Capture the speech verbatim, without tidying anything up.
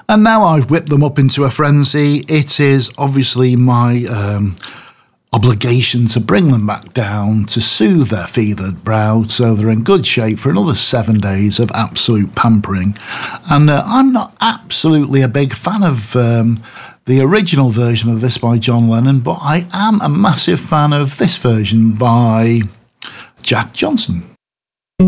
And now I've whipped them up into a frenzy, it is obviously my um, obligation to bring them back down to soothe their fevered brow so they're in good shape for another seven days of absolute pampering. And uh, I'm not absolutely a big fan of um, the original version of this by John Lennon, but I am a massive fan of this version by Jack Johnson.